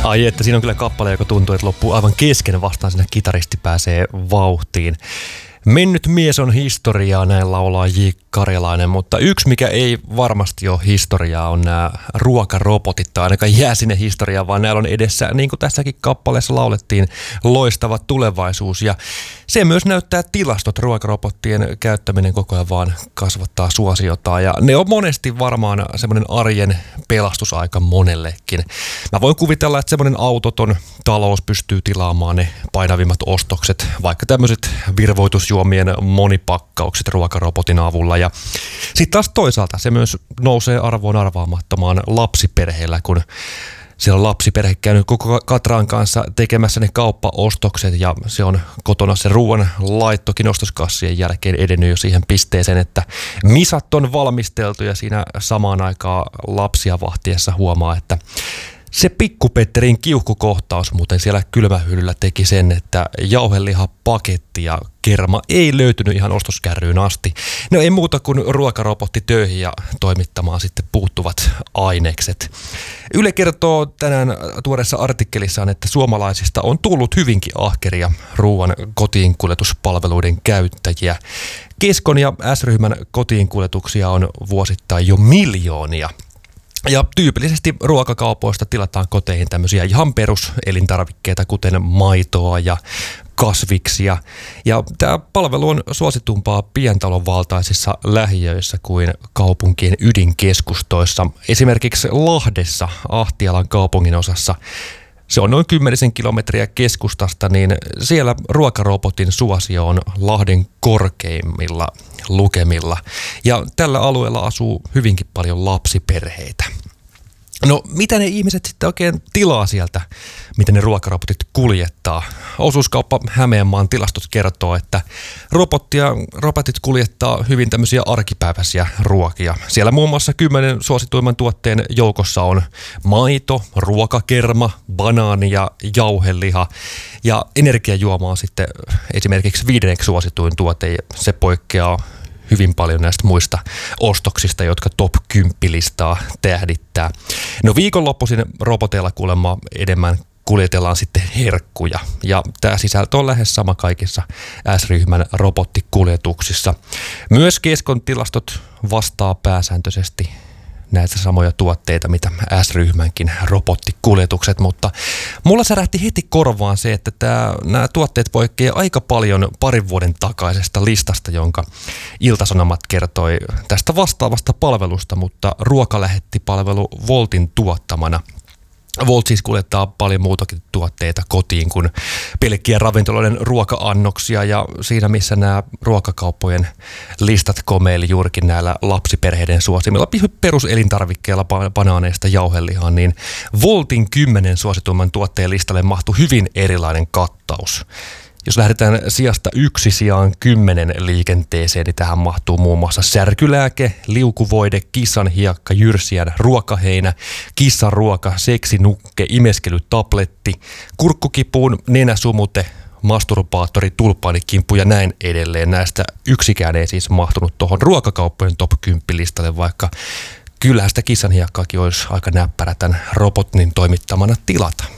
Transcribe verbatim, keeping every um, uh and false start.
Ai että, siinä on kyllä kappale, joka tuntuu, että loppuu aivan kesken, vastaan sinne kitaristi pääsee vauhtiin. Mennyt mies on historiaa, näin laulaa J. Karjalainen, mutta yksi mikä ei varmasti ole historiaa on nämä ruokarobotit, tai ainakaan jää sinne historiaan, vaan näillä on edessä, niin kuin tässäkin kappaleessa laulettiin, loistava tulevaisuus. Ja se myös näyttää tilastot, ruokarobottien käyttäminen koko ajan vaan kasvattaa suosiotaan, ja ne on monesti varmaan semmoinen arjen pelastusaika monellekin. Mä voin kuvitella, että semmoinen autoton talous pystyy tilaamaan ne painavimmat ostokset, vaikka tämmöiset virvoitusjuomien monipakkaukset ruokarobotin avulla. Ja sitten taas toisaalta se myös nousee arvoon arvaamattomaan lapsiperheellä, kun siellä on lapsiperhe käynyt koko Katran kanssa tekemässä ne kauppaostokset ja se on kotona se ruoan laittokin ostoskassien jälkeen edennyt jo siihen pisteeseen, että misat on valmisteltu ja siinä samaan aikaan lapsia vahtiessa huomaa, että se Pikku-Petterin kiuhkukohtaus muuten siellä kylmähyllyllä teki sen, että jauhelihapaketti ja kerma ei löytynyt ihan ostoskärryyn asti. No ei muuta kuin ruokarobotti töihin ja toimittamaan sitten puuttuvat ainekset. Yle kertoo tänään tuoreessa artikkelissaan, että suomalaisista on tullut hyvinkin ahkeria ruoan kotiinkuljetuspalveluiden käyttäjiä. Keskon ja S-ryhmän kotiinkuljetuksia on vuosittain jo miljoonia. Ja tyypillisesti ruokakaupoista tilataan koteihin tämmöisiä ihan peruselintarvikkeita, kuten maitoa ja kasviksia. Ja tämä palvelu on suositumpaa pientalon valtaisissa lähiöissä kuin kaupunkien ydinkeskustoissa. Esimerkiksi Lahdessa, Ahtialan kaupungin osassa, se on noin kymmenisen kilometriä keskustasta, niin siellä ruokarobotin suosio on Lahden korkeimmilla lukemilla. Ja tällä alueella asuu hyvinkin paljon lapsiperheitä. No mitä ne ihmiset sitten oikein tilaa sieltä, miten ne ruokarobotit kuljettaa? Osuuskauppa Hämeenmaan tilastot kertoo, että robottia, robotit kuljettaa hyvin tämmöisiä arkipäiväisiä ruokia. Siellä muun muassa kymmenen suosituimman tuotteen joukossa on maito, ruokakerma, banaani ja jauheliha. Ja energiajuoma on sitten esimerkiksi viidenneksi suosituin tuote. Se poikkeaa hyvin paljon näistä muista ostoksista, jotka top kymmenen listaa tähdittää. No viikonloppuisin roboteilla kuulemma enemmän kuljetellaan sitten herkkuja. Ja tämä sisältö on lähes sama kaikissa S-ryhmän robottikuljetuksissa. Myös Keskon tilastot vastaa pääsääntöisesti näitä samoja tuotteita, mitä S-ryhmänkin robottikuljetukset, mutta mulla särähti heti korvaan se, että tämä, nämä tuotteet poikkeaa aika paljon parin vuoden takaisesta listasta, jonka Ilta-Sanomat kertoi tästä vastaavasta palvelusta, mutta ruokalähettipalvelu Woltin tuottamana. Volt siis kuljettaa paljon muutakin tuotteita kotiin kuin pelkkiä ravintoloiden ruoka-annoksia, ja siinä missä nämä ruokakauppojen listat komeili juurikin näillä lapsiperheiden suosimilla peruselintarvikkeilla banaaneista jauhelihaan, niin Voltin kymmenen suosituimman tuotteen listalle mahtui hyvin erilainen kattaus. Jos lähdetään sijasta yksi sijaan kymmenen liikenteeseen, niin tähän mahtuu muun muassa särkylääke, liukuvoide, kissanhiakka, jyrsijän ruokaheinä, kissanruoka, seksinukke, imeskelytabletti, kurkkukipuun, nenäsumute, masturbaattori, tulpaanikimppu ja näin edelleen. Näistä yksikään ei siis mahtunut tuohon ruokakauppojen top kymmenen listalle, vaikka kyllähän sitä kissanhiakkaakin olisi aika näppärä tämän robotin toimittamana tilata.